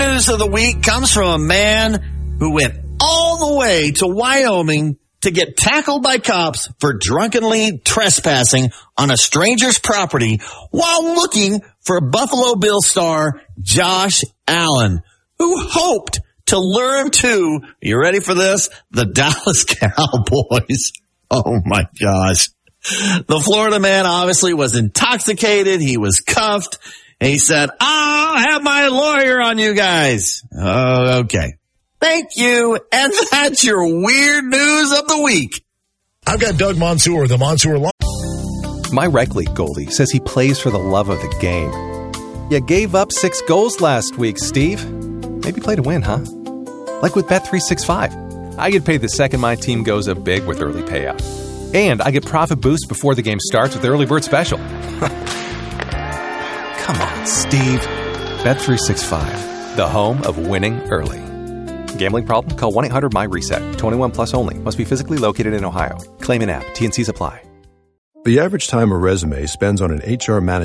news of the week comes from a man who went all the way to Wyoming to get tackled by cops for drunkenly trespassing on a stranger's property while looking for Buffalo Bills star Josh Allen, who hoped to lure him to, you ready for this? The Dallas Cowboys. Oh my gosh. The Florida man obviously was intoxicated. He was cuffed. And he said, I'll have my lawyer on you guys. Oh, okay. Thank you. And that's your weird news of the week. I've got Doug Mansour, the Mansour Law. My rec league goalie says he plays for the love of the game. You gave up 6 goals last week, Steve. Maybe play to win, huh? Like with Bet365. I get paid the second my team goes up big with early payout. And I get profit boost before the game starts with the early bird special. Come on, Steve. Bet365, the home of winning early. Gambling problem? Call 1-800-MY-RESET. 21 plus only. Must be physically located in Ohio. Claim an app. T&Cs apply. The average time a resume spends on an HR manager